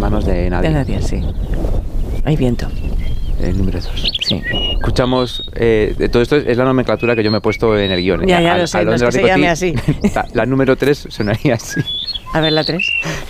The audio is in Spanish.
manos de nadie. De nadie, sí. Hay viento. El número 2. Sí. Escuchamos, todo esto es la nomenclatura que yo me he puesto en el guión. Ya lo sé, no es que se llame así. La número 3 sonaría así. A ver, la 3.